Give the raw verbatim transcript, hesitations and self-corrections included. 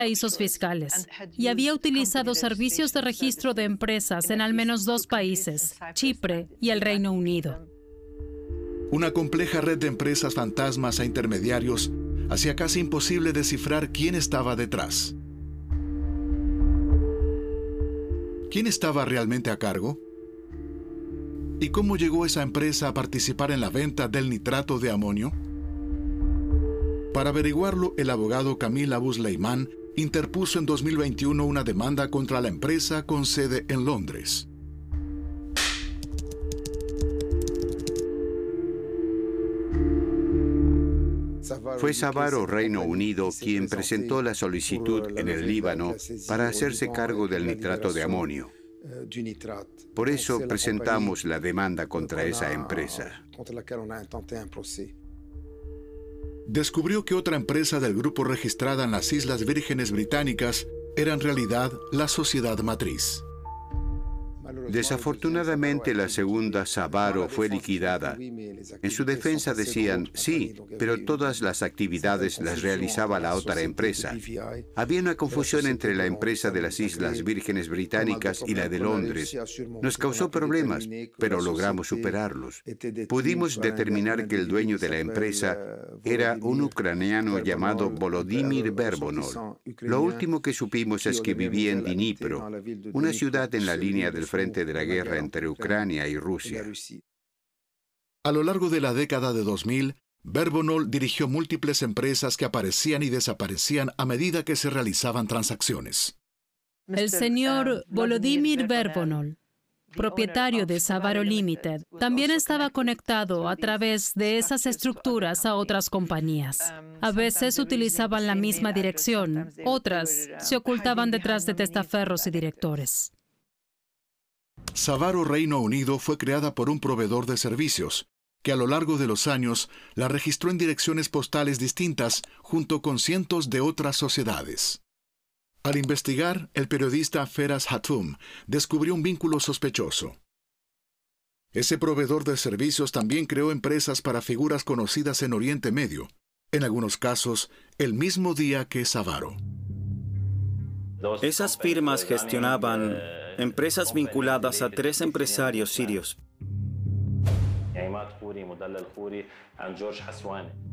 paraísos fiscales y había utilizado servicios de registro de empresas en al menos dos países, Chipre y el Reino Unido. Una compleja red de empresas fantasmas e intermediarios hacía casi imposible descifrar quién estaba detrás. ¿Quién estaba realmente a cargo? ¿Y cómo llegó esa empresa a participar en la venta del nitrato de amonio? Para averiguarlo, el abogado Camille Abu Sleiman interpuso en dos mil veintiuno una demanda contra la empresa con sede en Londres. Fue Savaro, Reino Unido, quien presentó la solicitud en el Líbano para hacerse cargo del nitrato de amonio. Por eso presentamos la demanda contra esa empresa. Descubrió que otra empresa del grupo registrada en las Islas Vírgenes Británicas era en realidad la sociedad matriz. Desafortunadamente, la segunda, Savaro, fue liquidada. En su defensa decían, sí, pero todas las actividades las realizaba la otra empresa. Había una confusión entre la empresa de las Islas Vírgenes Británicas y la de Londres. Nos causó problemas, pero logramos superarlos. Pudimos determinar que el dueño de la empresa era un ucraniano llamado Volodymyr Verbonol. Lo último que supimos es que vivía en Dnipro, una ciudad en la línea del frente de la guerra entre Ucrania y Rusia. A lo largo de la década de dos mil, Verbonol dirigió múltiples empresas que aparecían y desaparecían a medida que se realizaban transacciones. El señor Volodymyr Verbonol, propietario de Savaro Limited, también estaba conectado a través de esas estructuras a otras compañías. A veces utilizaban la misma dirección, otras se ocultaban detrás de testaferros y directores. Savaro Reino Unido fue creada por un proveedor de servicios, que a lo largo de los años la registró en direcciones postales distintas junto con cientos de otras sociedades. Al investigar, el periodista Feras Hatum descubrió un vínculo sospechoso. Ese proveedor de servicios también creó empresas para figuras conocidas en Oriente Medio, en algunos casos el mismo día que Savaro. Esas firmas gestionaban empresas vinculadas a tres empresarios sirios.